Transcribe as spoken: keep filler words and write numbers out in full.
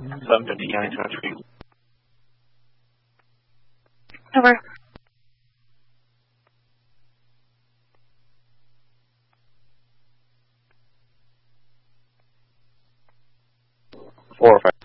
seven fifty County Center Street. Over. Four or five.